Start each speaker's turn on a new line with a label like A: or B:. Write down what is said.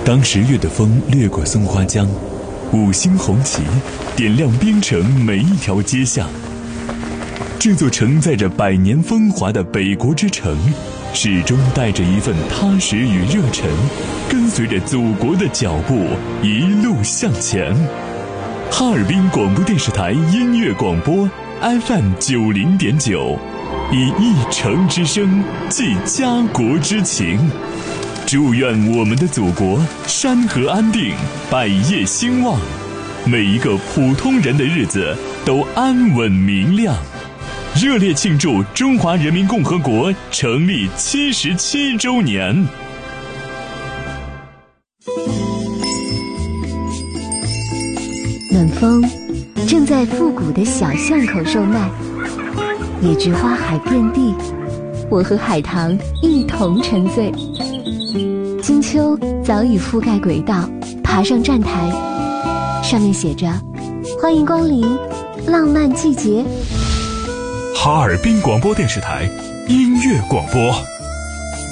A: 当10月的风掠过松花江，5星红旗点亮边城每一条街巷。这座承载着100年风华的北国之城，始终带着一份踏实与热忱，跟随着祖国的脚步一路向前。哈尔滨广播电视台音乐广播 FM 90.9，以一城之声寄家国之情。祝愿我们的祖国山河安定，百业兴旺，每一个普通人的日子都安稳明亮。热烈庆祝中华人民共和国成立77周年。
B: 暖风正在复古的小巷口售卖，野菊花海遍地，我和海棠一同沉醉。金秋早已覆盖轨道，爬上站台，上面写着欢迎光临浪漫季节。
A: 哈尔滨广播电视台音乐广播。